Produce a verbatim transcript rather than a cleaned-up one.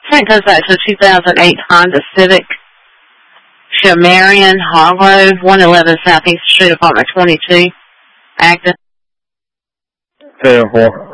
That goes back to two thousand eight Honda Civic. Shamarian Hollow, one eleven Southeast Street, apartment twenty-two. Active. ten four.